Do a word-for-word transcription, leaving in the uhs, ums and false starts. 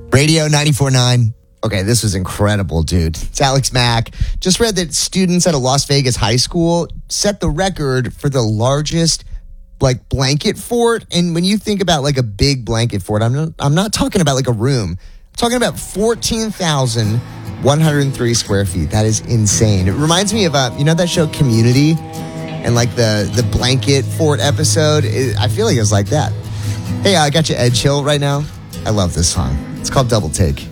Radio ninety-four point nine. Okay, this was incredible, dude. It's Alex Mack. Just read that students at a Las Vegas high school set the record for the largest like blanket fort. And when you think about like a big blanket fort, I'm not, I'm not talking about like a room. I'm talking about fourteen thousand one hundred three square feet. That is insane. It reminds me of, uh, you know that show Community? And like the, the blanket fort episode? It, I feel like it was like that. Hey, I got you Ed Chill right now. I love this song. It's called Double Take.